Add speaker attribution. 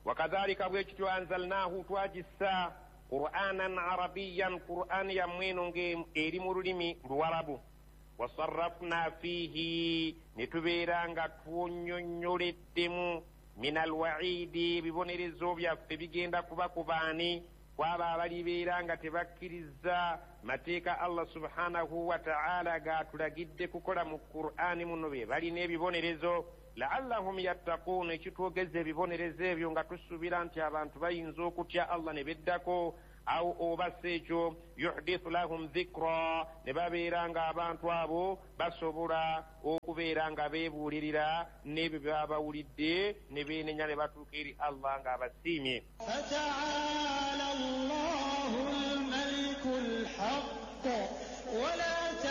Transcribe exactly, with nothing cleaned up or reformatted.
Speaker 1: wakadhalika bwekityo anzalnahu twagissa qur'anan arabiyan qur'an yamweno nge eri mu lulimi luwarabu wasarrafna fihi netubeera nga twonyonyoleddemu min alwaidi bibonerezo byaffe bigenda kuba ku baani kwaba abalibeera nga tebakkiriza mateeka Allah subhanahu wa ta'ala gatulagidde kukola mu qur'ani muno be balina ebibonerezo la'allahum yattaqun ekitwogeza ebibonerezo ebyo nga tusuubira nti abantu bayinza okutya Allah ne beddako au obasa ekyo yuhdithu lahum dhikra ne babeera nga abantu abo basobola okubeera nga beebuulirira n'ebyo byabawulidde ne beenenya ne batuuka eri Allah nga abasiimye.
Speaker 2: Fata'ala Allahu al-maliku al-haqq wa la